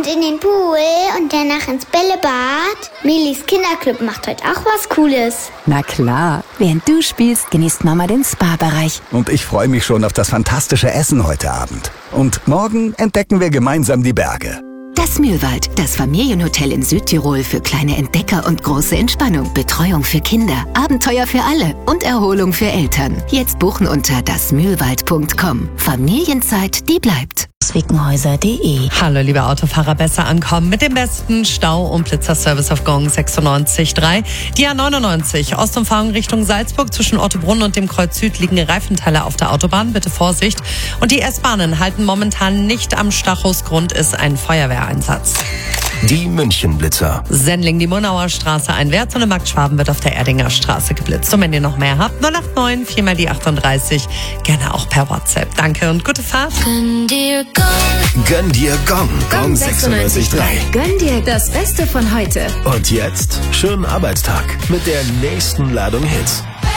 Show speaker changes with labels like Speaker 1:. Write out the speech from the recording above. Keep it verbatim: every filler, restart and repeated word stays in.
Speaker 1: Und in den Pool und danach ins Bällebad. Milis Kinderclub macht heute auch was Cooles.
Speaker 2: Na klar, während du spielst, genießt Mama den Spa-Bereich.
Speaker 3: Und ich freue mich schon auf das fantastische Essen heute Abend. Und morgen entdecken wir gemeinsam die Berge.
Speaker 2: Das Mühlwald, das Familienhotel in Südtirol für kleine Entdecker und große Entspannung, Betreuung für Kinder, Abenteuer für alle und Erholung für Eltern. Jetzt buchen unter das mühlwald punkt com. Familienzeit, die bleibt. Wickenhäuser punkt de.
Speaker 4: Hallo liebe Autofahrer, besser ankommen mit dem besten Stau- und Blitzerservice auf Gong sechsundneunzig Komma drei. Die A neunundneunzig, Ostumfahrung Richtung Salzburg, zwischen Ottobrunn und dem Kreuz Süd liegen Reifenteile auf der Autobahn, bitte Vorsicht. Und die S-Bahnen halten momentan nicht am Stachus, Grund ist ein Feuerwehreinsatz.
Speaker 5: Die München-Blitzer.
Speaker 4: Sendling, die Monauer Straße einwärts und in Max Schwaben wird auf der Erdinger Straße geblitzt. Und wenn ihr noch mehr habt, null acht neun, vier mal die achtunddreißig, gerne auch per WhatsApp. Danke und gute Fahrt.
Speaker 6: Gönn dir Gong.
Speaker 5: Gönn dir Gong. Gong sechsundneunzig Komma drei.
Speaker 2: Gönn dir das Beste von heute.
Speaker 5: Und jetzt schönen Arbeitstag mit der nächsten Ladung Hits.